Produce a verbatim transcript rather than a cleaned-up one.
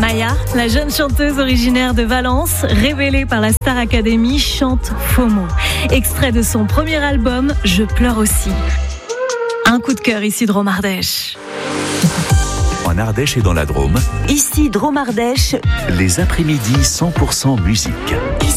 Maya, la jeune chanteuse originaire de Valence, révélée par la Star Academy, chante FOMO. Extrait de son premier album, Je pleure aussi. Un coup de cœur ici de Drôme Ardèche. En Ardèche et dans la Drôme, ici Drôme Ardèche, les après-midi cent pour cent musique.